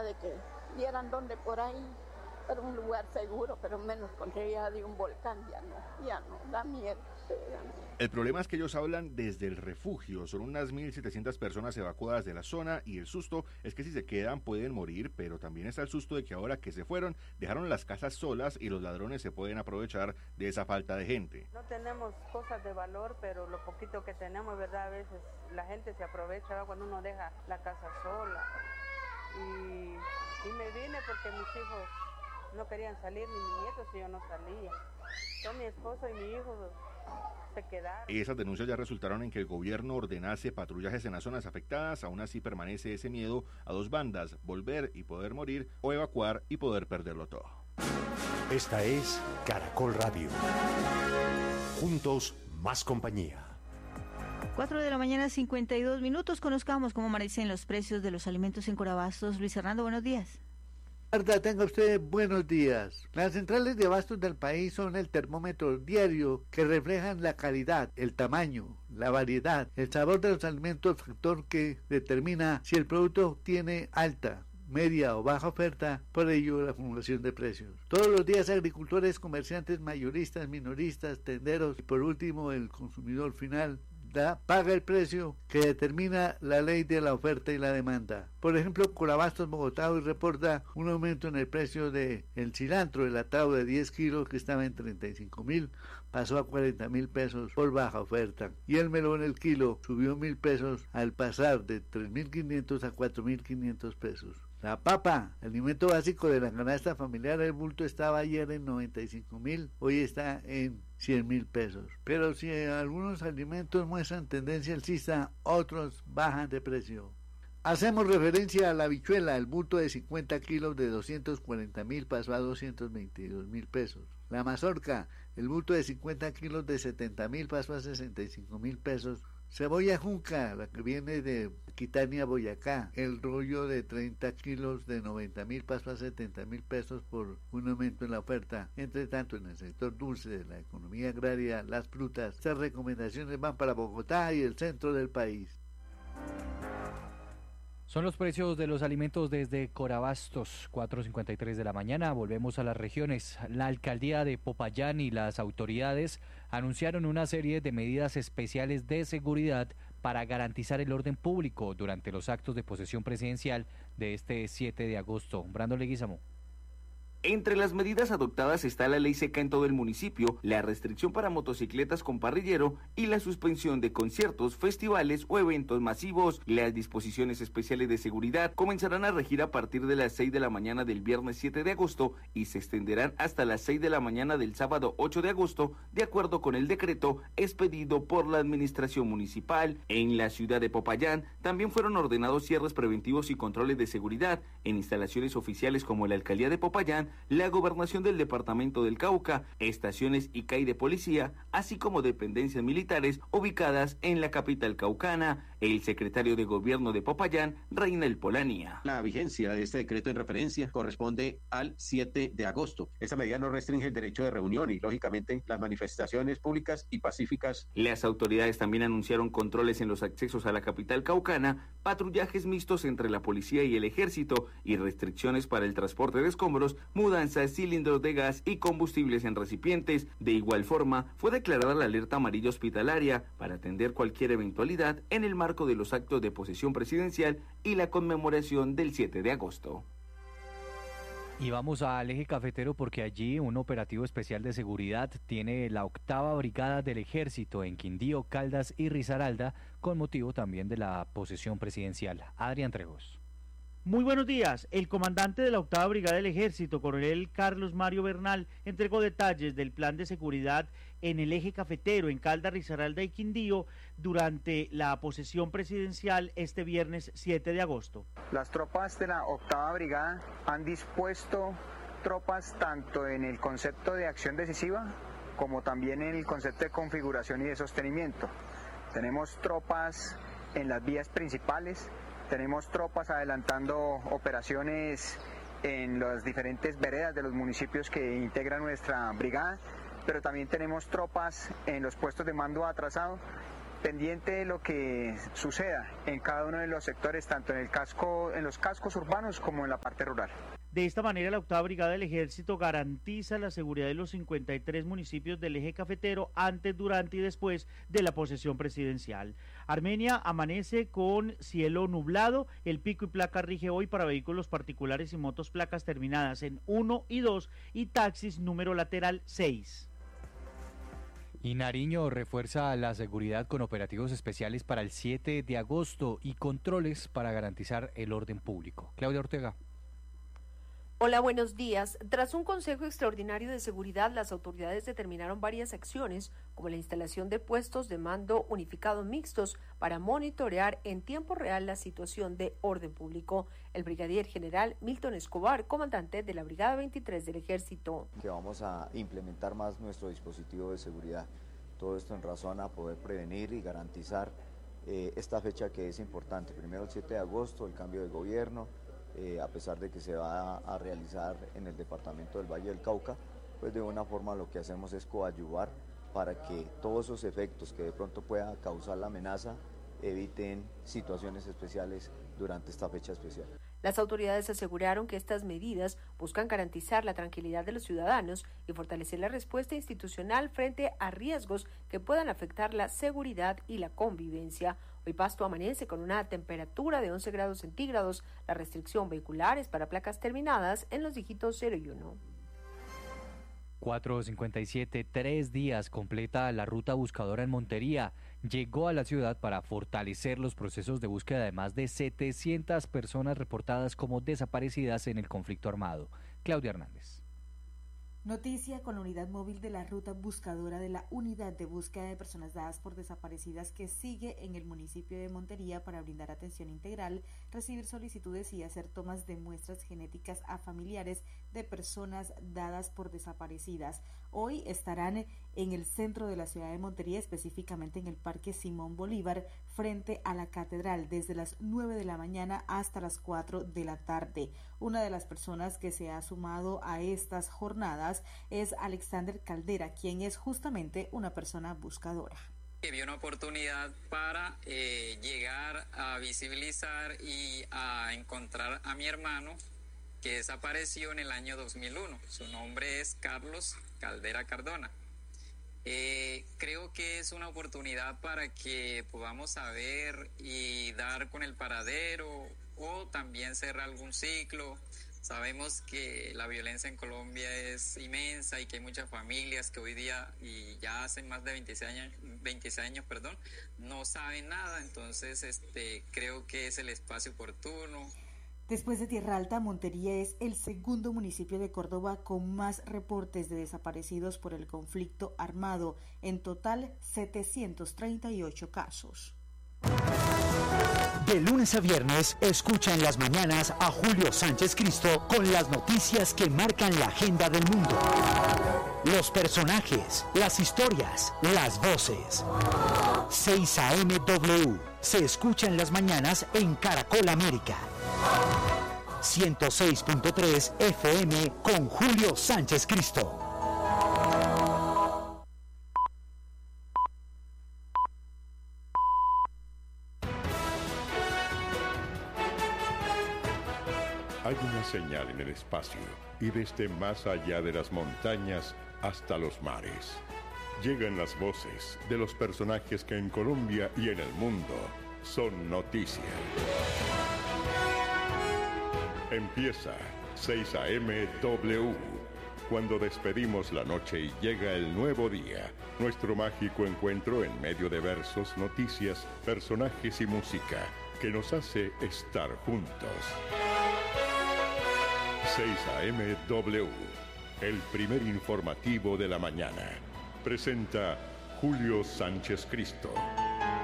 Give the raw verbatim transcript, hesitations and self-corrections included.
de que vieran dónde por ahí, era un lugar seguro, pero menos con ya de un volcán, ya no, ya no, da miedo, da miedo. El problema es que ellos hablan desde el refugio, son unas mil setecientas personas evacuadas de la zona y el susto es que si se quedan pueden morir, pero también está el susto de que ahora que se fueron, dejaron las casas solas y los ladrones se pueden aprovechar de esa falta de gente. No tenemos cosas de valor, pero lo poquito que tenemos, ¿verdad? A veces la gente se aprovecha, ¿verdad? Cuando uno deja la casa sola. Y, y me vine porque mis hijos no querían salir, ni mis nietos, y yo no salía. Yo, mi esposo y mi hijo se quedaron. Esas denuncias ya resultaron en que el gobierno ordenase patrullajes en las zonas afectadas. Aún así permanece ese miedo a dos bandas: volver y poder morir, o evacuar y poder perderlo todo. Esta es Caracol Radio. Juntos, más compañía. cuatro de la mañana, cincuenta y dos minutos. Conozcamos cómo amanecen los precios de los alimentos en Corabastos. Luis Hernando, buenos días. Tenga usted buenos días. Las centrales de abastos del país son el termómetro diario que reflejan la calidad, el tamaño, la variedad, el sabor de los alimentos, factor que determina si el producto tiene alta, media o baja oferta, por ello la formulación de precios. Todos los días agricultores, comerciantes, mayoristas, minoristas, tenderos y por último el consumidor final da, paga el precio que determina la ley de la oferta y la demanda. Por ejemplo, Corabastos Bogotá hoy reporta un aumento en el precio de el cilantro, el atado de diez kilos que estaba en treinta y cinco mil, pasó a cuarenta mil pesos por baja oferta. Y el melón el kilo subió mil pesos al pasar de tres mil quinientos a cuatro mil quinientos pesos. La papa, alimento básico de la canasta familiar, el bulto estaba ayer en noventa y cinco mil, hoy está en cien mil pesos. Pero si algunos alimentos muestran tendencia alcista, otros bajan de precio. Hacemos referencia a la habichuela, el bulto de cincuenta kilos de doscientos cuarenta mil pasó a doscientos veintidós mil pesos. La mazorca, el bulto de cincuenta kilos de setenta mil pasó a sesenta y cinco mil pesos. Cebolla junca, la que viene de Quitania, Boyacá, el rollo de treinta kilos de noventa mil pasó a setenta mil pesos por un aumento en la oferta. Entre tanto, en el sector dulce de la economía agraria, las frutas, estas recomendaciones van para Bogotá y el centro del país. Son los precios de los alimentos desde Corabastos, cuatro cincuenta y tres de la mañana. Volvemos a las regiones. La alcaldía de Popayán y las autoridades anunciaron una serie de medidas especiales de seguridad para garantizar el orden público durante los actos de posesión presidencial de este siete de agosto. Brando Leguizamo. Entre las medidas adoptadas está la ley seca en todo el municipio, la restricción para motocicletas con parrillero y la suspensión de conciertos, festivales o eventos masivos. Las disposiciones especiales de seguridad comenzarán a regir a partir de las seis de la mañana del viernes siete de agosto y se extenderán hasta las seis de la mañana del sábado ocho de agosto, de acuerdo con el decreto expedido por la administración municipal. En la ciudad de Popayán también fueron ordenados cierres preventivos y controles de seguridad en instalaciones oficiales como la alcaldía de Popayán, la gobernación del departamento del Cauca, estaciones y C A I de policía, así como dependencias militares ubicadas en la capital caucana. El secretario de gobierno de Popayán, Reinel Polanía. La vigencia de este decreto en referencia corresponde al siete de agosto. Esta medida no restringe el derecho de reunión y, lógicamente, las manifestaciones públicas y pacíficas. Las autoridades también anunciaron controles en los accesos a la capital caucana, patrullajes mixtos entre la policía y el ejército y restricciones para el transporte de escombros, mudanzas, cilindros de gas y combustibles en recipientes. De igual forma, fue declarada la alerta amarilla hospitalaria para atender cualquier eventualidad en el marco de los actos de posesión presidencial y la conmemoración del siete de agosto. Y vamos al eje cafetero porque allí un operativo especial de seguridad tiene la octava brigada del ejército en Quindío, Caldas y Risaralda con motivo también de la posesión presidencial. Adrián Trejos. Muy buenos días. El comandante de la octava brigada del ejército, coronel Carlos Mario Bernal, entregó detalles del plan de seguridad en el eje cafetero en Caldas, Risaralda y Quindío durante la posesión presidencial este viernes siete de agosto. Las tropas de la octava brigada han dispuesto tropas tanto en el concepto de acción decisiva como también en el concepto de configuración y de sostenimiento. Tenemos tropas en las vías principales. Tenemos tropas adelantando operaciones en las diferentes veredas de los municipios que integran nuestra brigada, pero también tenemos tropas en los puestos de mando atrasado pendiente de lo que suceda en cada uno de los sectores, tanto en el casco, en los cascos urbanos como en la parte rural. De esta manera, la octava Brigada del Ejército garantiza la seguridad de los cincuenta y tres municipios del eje cafetero antes, durante y después de la posesión presidencial. Armenia amanece con cielo nublado, el pico y placa rige hoy para vehículos particulares y motos placas terminadas en uno y dos y taxis número lateral seis. Y Nariño refuerza la seguridad con operativos especiales para el siete de agosto y controles para garantizar el orden público. Claudia Ortega. Hola, buenos días. Tras un Consejo Extraordinario de Seguridad, las autoridades determinaron varias acciones, como la instalación de puestos de mando unificados mixtos para monitorear en tiempo real la situación de orden público. El brigadier general Milton Escobar, comandante de la Brigada veintitrés del Ejército. Que vamos a implementar más nuestro dispositivo de seguridad. Todo esto en razón a poder prevenir y garantizar eh, esta fecha que es importante. Primero el siete de agosto, el cambio de gobierno. Eh, a pesar de que se va a, a realizar en el departamento del Valle del Cauca, pues de una forma lo que hacemos es coadyuvar para que todos esos efectos que de pronto pueda causar la amenaza eviten situaciones especiales durante esta fecha especial. Las autoridades aseguraron que estas medidas buscan garantizar la tranquilidad de los ciudadanos y fortalecer la respuesta institucional frente a riesgos que puedan afectar la seguridad y la convivencia. Hoy Pasto amanece con una temperatura de once grados centígrados. La restricción vehicular es para placas terminadas en los dígitos cero y uno. cuatro cincuenta y siete, tres días completa la ruta buscadora en Montería. Llegó a la ciudad para fortalecer los procesos de búsqueda de más de setecientas personas reportadas como desaparecidas en el conflicto armado. Claudia Hernández. Noticia con la unidad móvil de la ruta buscadora de la Unidad de Búsqueda de Personas Dadas por Desaparecidas que sigue en el municipio de Montería para brindar atención integral, recibir solicitudes y hacer tomas de muestras genéticas a familiares de personas dadas por desaparecidas. Hoy estarán en el centro de la ciudad de Montería, específicamente en el Parque Simón Bolívar, frente a la Catedral, desde las nueve de la mañana hasta las cuatro de la tarde. Una de las personas que se ha sumado a estas jornadas es Alexander Caldera, quien es justamente una persona buscadora. Vi una oportunidad para eh, llegar a visibilizar y a encontrar a mi hermano que desapareció en el año dos mil uno. Su nombre es Carlos Caldera Cardona. Eh, creo que es una oportunidad para que podamos saber y dar con el paradero o también cerrar algún ciclo. Sabemos que la violencia en Colombia es inmensa y que hay muchas familias que hoy día y ya hace más de veintiséis años, veintiséis años, perdón, no saben nada. Entonces, este, creo que es el espacio oportuno. Después de Tierra Alta, Montería es el segundo municipio de Córdoba con más reportes de desaparecidos por el conflicto armado. En total, setecientos treinta y ocho casos. De lunes a viernes, escucha en las mañanas a Julio Sánchez Cristo con las noticias que marcan la agenda del mundo. Los personajes, las historias, las voces. seis A M W se escucha en las mañanas en Caracol América. ciento seis punto tres F M con Julio Sánchez Cristo. Hay una señal en el espacio y desde más allá de las montañas hasta los mares. Llegan las voces de los personajes que en Colombia y en el mundo son noticia. Empieza seis A M W, cuando despedimos la noche y llega el nuevo día. Nuestro mágico encuentro en medio de versos, noticias, personajes y música que nos hace estar juntos. seis A M W, el primer informativo de la mañana. Presenta Julio Sánchez Cristo.